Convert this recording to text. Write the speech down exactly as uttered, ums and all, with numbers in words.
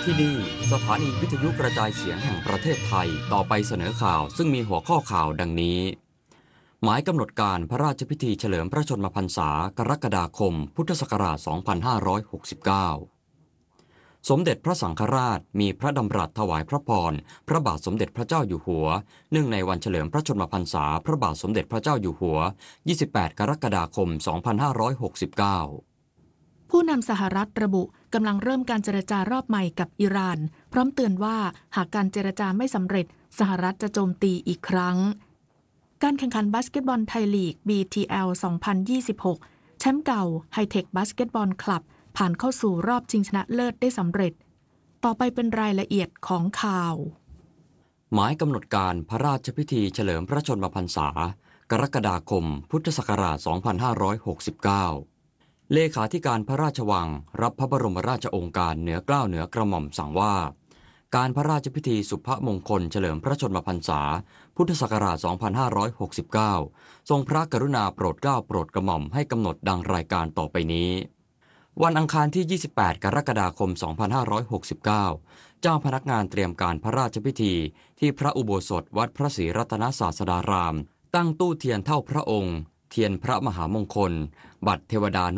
ที่นี่สถานีวิทยุกระจายเสียงแห่งประเทศไทยต่อไปเสนอข่าวซึ่งมีหัวข้อข่าวดังนี้หมายกำหนดการพระราชพิธีเฉลิมพระชนมพรรษากรกฎาคมพุทธศักราช สองพันห้าร้อยหกสิบเก้า สมเด็จพระสังฆราชมีพระดำรัสถวายพระพรพระบาทสมเด็จพระเจ้าอยู่หัวเนื่องในวันเฉลิมพระชนมพรรษาพระบาทสมเด็จพระเจ้าอยู่หัว ยี่สิบแปด กรกฎาคม สองพันห้าร้อยหกสิบเก้าผู้นำสหรัฐระบุกำลังเริ่มการเจรจารอบใหม่กับอิหร่านพร้อมเตือนว่าหากการเจรจาไม่สำเร็จสหรัฐจะโจมตีอีกครั้งการแข่งขันบาสเกตบอลไทยลีก บี ที แอล สองพันยี่สิบหก แชมป์เก่าไฮเทคบาสเกตบอลคลับผ่านเข้าสู่รอบชิงชนะเลิศได้สำเร็จต่อไปเป็นรายละเอียดของข่าวหมายกำหนดการพระราชพิธีเฉลิมพระชนมพรรษากรกฎาคมพุทธศักราช สองพันห้าร้อยหกสิบเก้าเลขาธิการพระราชวังรับพระบรมราชโองการเหนือเกล้าเหนือกระหม่อมสั่งว่าการพระราชพิธีสุภมงคลเฉลิมพระชนมพรรษาพุทธศักราช สองพันห้าร้อยหกสิบเก้า ทรงพระกรุณาโปรดเกล้าโปรดกระหม่อมให้กำหนดดังรายการต่อไปนี้วันอังคารที่ ยี่สิบแปด กรกฎาคม สองพันห้าร้อยหกสิบเก้า เจ้าพนักงานเตรียมการพระราชพิธีที่พระอุโบสถวัดพระศรีรัตนศาสดารามตั้งตู้เทียนเท่าพระองค์เทียนพระมหามงคลบัตรเทวดา